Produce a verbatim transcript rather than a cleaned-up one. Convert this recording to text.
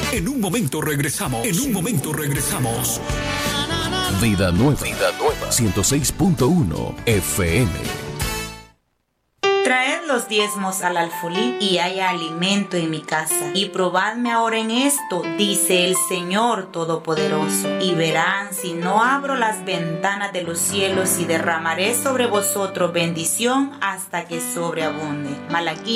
En un momento regresamos. En un momento regresamos. Vida Nueva, Vida Nueva, ciento seis punto uno F M. Traed los diezmos al alfolí y haya alimento en mi casa. Y probadme ahora en esto, dice el Señor Todopoderoso. Y verán si no abro las ventanas de los cielos y derramaré sobre vosotros bendición hasta que sobreabunde. Malaquías